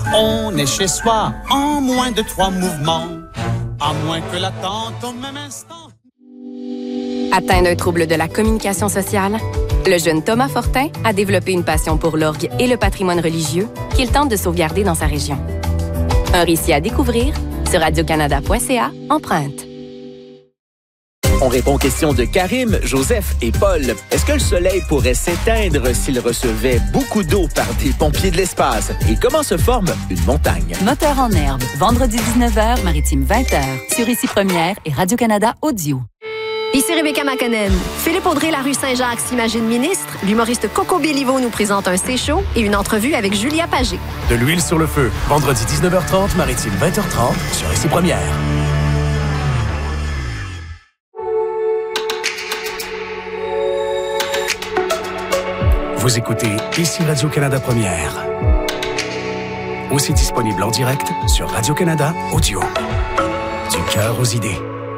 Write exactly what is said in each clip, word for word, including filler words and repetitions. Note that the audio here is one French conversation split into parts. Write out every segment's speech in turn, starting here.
On est chez soi en moins de trois mouvements, à moins que l'attente au même instant. Atteint d'un trouble de la communication sociale, le jeune Thomas Fortin a développé une passion pour l'orgue et le patrimoine religieux qu'il tente de sauvegarder dans sa région. Un récit à découvrir sur radio canada point c a, empreinte. On répond aux questions de Karim, Joseph et Paul. Est-ce que le soleil pourrait s'éteindre s'il recevait beaucoup d'eau par des pompiers de l'espace? Et comment se forme une montagne? Moteur en herbe, vendredi dix-neuf heures, Maritime vingt heures, sur Ici Première et Radio-Canada Audio. Ici Rebecca McConnell. Philippe Audrey, la rue Saint-Jacques, s'imagine ministre. L'humoriste Coco Béliveau nous présente un C-show et une entrevue avec Julia Pagé. De l'huile sur le feu, vendredi dix-neuf heures trente, Maritime vingt heures trente, sur Ici Première. Vous écoutez Ici Radio-Canada Première. Aussi disponible en direct sur Radio-Canada Audio. Du cœur aux idées.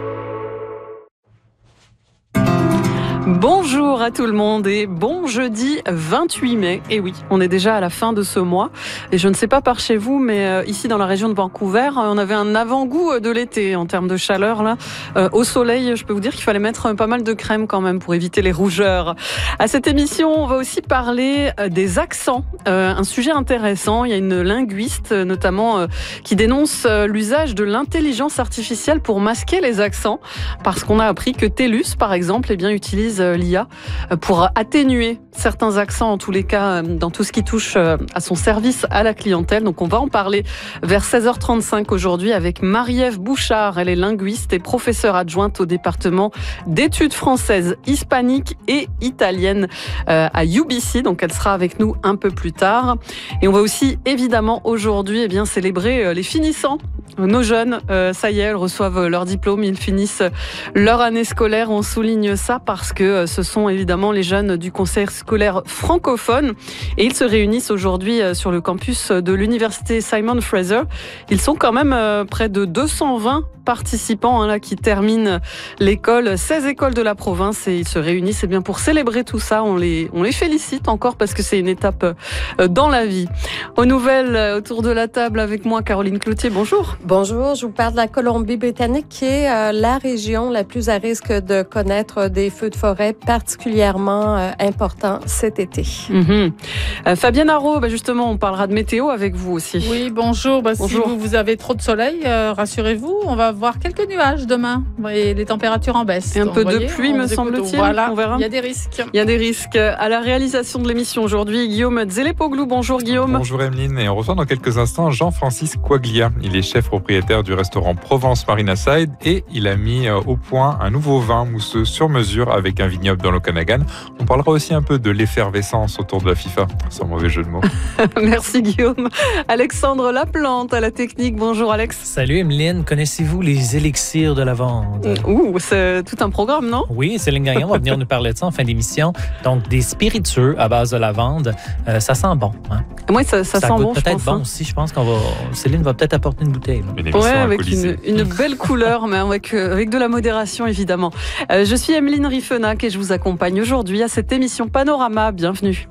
Bonjour à tout le monde et bon jeudi vingt-huit mai. Et oui, on est déjà à la fin de ce mois. Et je ne sais pas par chez vous, mais euh, ici dans la région de Vancouver, on avait un avant-goût de l'été en termes de chaleur. Là, euh, au soleil, je peux vous dire qu'il fallait mettre pas mal de crème quand même pour éviter les rougeurs. À cette émission, on va aussi parler des accents. Euh, un sujet intéressant. Il y a une linguiste notamment euh, qui dénonce euh, l'usage de l'intelligence artificielle pour masquer les accents. Parce qu'on a appris que TELUS, par exemple, eh bien, utilise l'I A pour atténuer certains accents, en tous les cas, dans tout ce qui touche à son service à la clientèle. Donc on va en parler vers seize heures trente-cinq aujourd'hui avec Marie-Ève Bouchard. Elle est linguiste et professeure adjointe au département d'études françaises, hispaniques et italiennes à U B C. Donc elle sera avec nous un peu plus tard. Et on va aussi évidemment aujourd'hui eh bien, célébrer les finissants. Nos jeunes, euh, ça y est, elles reçoivent leur diplôme, ils finissent leur année scolaire. On souligne ça parce que ce sont évidemment les jeunes du conseil scolaire francophone et ils se réunissent aujourd'hui sur le campus de l'université Simon Fraser. Ils sont quand même euh, près de deux cent vingt participants hein, là, qui terminent l'école, seize écoles de la province et ils se réunissent eh bien, pour célébrer tout ça. On les, on les félicite encore parce que c'est une étape euh, dans la vie. Aux nouvelles, euh, autour de la table avec moi, Caroline Cloutier, bonjour. Bonjour, je vous parle de la Colombie-Britannique qui est euh, la région la plus à risque de connaître des feux de forêt particulièrement euh, importants cet été. Mm-hmm. Euh, Fabienne Arrault, bah justement, on parlera de météo avec vous aussi. Oui, bonjour. Bah, bonjour. Si vous, vous avez trop de soleil, euh, rassurez-vous, on va avoir quelques nuages demain et les températures en baisse. Et un Donc, peu voyez, de pluie, me semble-t-il. Voilà, on verra. Il y a des risques. Il y a des risques. À la réalisation de l'émission aujourd'hui, Guillaume Zélépoglou. Bonjour Guillaume. Bonjour Emeline. Et on reçoit dans quelques instants Jean-Francis Quaglia. Il est chef propriétaire du restaurant Provence Marina Side et il a mis au point un nouveau vin mousseux sur mesure avec un vignoble dans l'Okanagan. On parlera aussi un peu de l'effervescence autour de la FIFA, sans mauvais jeu de mots. Merci Guillaume. Alexandre Laplante à la technique. Bonjour Alex. Salut Emeline. Connaissez-vous les élixirs de lavande? Ouh, c'est tout un programme, non? Oui, Céline Gagnon va venir nous parler de ça en fin d'émission. Donc, des spiritueux à base de lavande. Euh, ça sent bon. Hein? Moi, ça, ça, ça sent goûte bon, peut-être je pense, bon hein. aussi. Je pense qu'on va... Céline va peut-être apporter une bouteille. Une ouais, avec une, une belle couleur, mais avec, euh, avec de la modération, évidemment. Euh, je suis Emeline Riffenac et je vous accompagne aujourd'hui à cette émission Panorama. Bienvenue.